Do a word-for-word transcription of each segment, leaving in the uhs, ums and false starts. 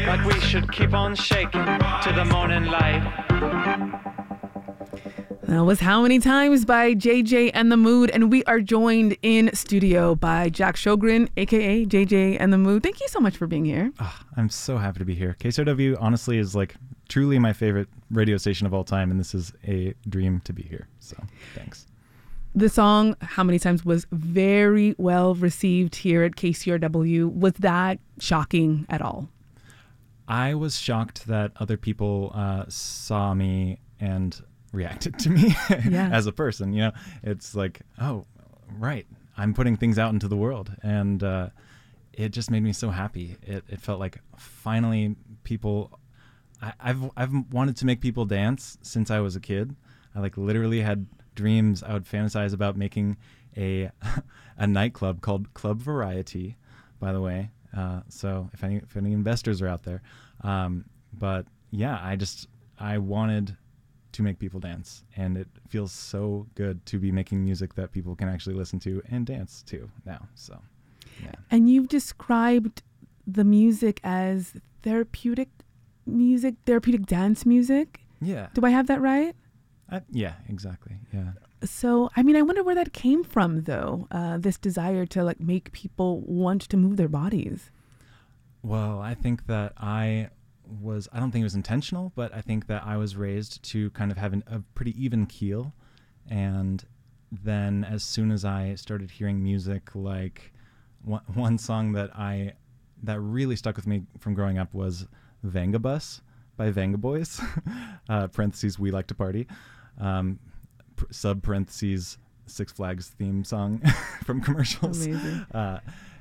like we should keep on shaking to the morning light. That was How Many Times by J J and the Mood, and we are joined in studio by Jack Sjogren, aka J J and the Mood. Thank you so much for being here. Oh, I'm so happy to be here. K C R W honestly is like truly my favorite radio station of all time, and this is a dream to be here. So thanks. The song How Many Times was very well received here at K C R W. Was that shocking at all? I was shocked that other people uh, saw me and reacted to me Yeah. as a person. You know, it's like, oh, right, I'm putting things out into the world, and uh, it just made me so happy. It it felt like finally people. I, I've I've wanted to make people dance since I was a kid. I like literally had dreams. I would fantasize about making a a nightclub called Club Variety, by the way. Uh, so if any if any investors are out there, um, but yeah, I just I wanted to make people dance, and it feels so good to be making music that people can actually listen to and dance to now. So yeah. And you've described the music as therapeutic music, therapeutic dance music. Yeah. Do I have that right? I, yeah, exactly. Yeah. So, I mean, I wonder where that came from, though, uh, this desire to like make people want to move their bodies. Well, I think that I was, I don't think it was intentional, but I think that I was raised to kind of have an, a pretty even keel. And then as soon as I started hearing music, like one, one song that I, that really stuck with me from growing up was Vangabus by Vanga Boys, uh, parentheses, We Like to Party, um, pr- sub parentheses, Six Flags theme song from commercials. Amazing. Uh,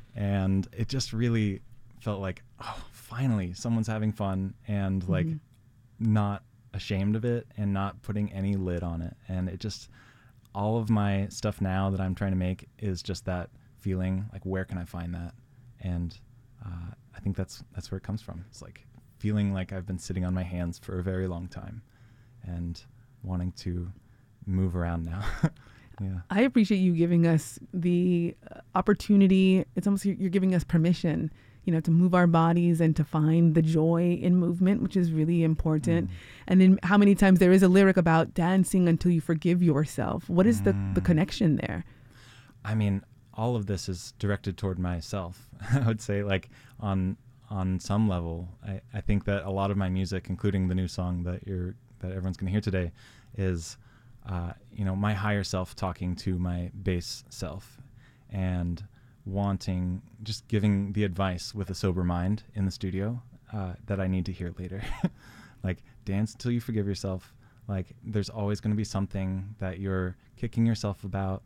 and it just really felt like, oh, finally someone's having fun and like mm-hmm. not ashamed of it and not putting any lid on it. And it just, all of my stuff now that I'm trying to make is just that feeling like, where can I find that? And uh, I think that's that's where it comes from. It's like feeling like I've been sitting on my hands for a very long time and wanting to move around now. Yeah. I appreciate you giving us the opportunity. It's almost you're giving us permission, you know, to move our bodies and to find the joy in movement, which is really important. Mm. And then how many times there is a lyric about dancing until you forgive yourself. What is mm. the, the connection there? I mean, all of this is directed toward myself. I would say like on on some level, I, I think that a lot of my music, including the new song that you're that everyone's going to hear today, is uh, you know, my higher self talking to my base self and wanting, just giving the advice with a sober mind in the studio uh, that I need to hear later. Like, dance until you forgive yourself. Like, there's always going to be something that you're kicking yourself about.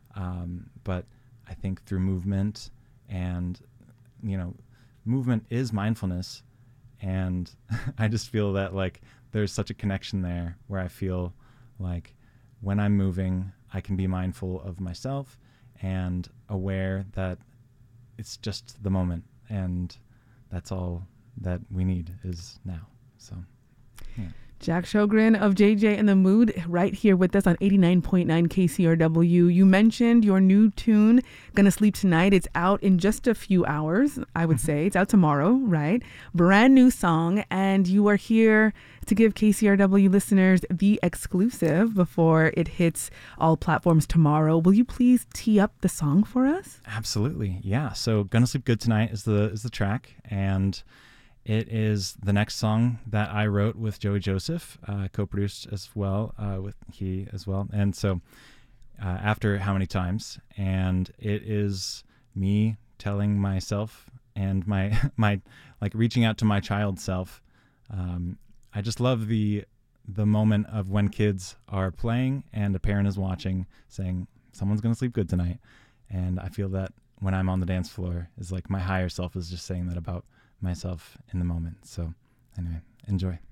Um, but I think through movement and, you know, movement is mindfulness. And I just feel that, like, there's such a connection there where I feel like when I'm moving, I can be mindful of myself and aware that it's just the moment, and that's all that we need is now. So, yeah. Jack Sjogren of J J and the Mood right here with us on eighty-nine point nine K C R W. You mentioned your new tune, Gonna Sleep Tonight. It's out in just a few hours, I would say. It's out tomorrow, right? Brand new song, and you are here to give K C R W listeners the exclusive before it hits all platforms tomorrow. Will you please tee up the song for us? Absolutely, yeah. So Gonna Sleep Good Tonight is the is the track, and it is the next song that I wrote with Joey Joseph, uh, co-produced as well, uh, with he as well. And so uh, after How Many Times, and it is me telling myself and my, my like reaching out to my child self. Um, I just love the the moment of when kids are playing and a parent is watching saying, someone's going to sleep good tonight. And I feel that when I'm on the dance floor is like my higher self is just saying that about myself in the moment. So anyway, enjoy.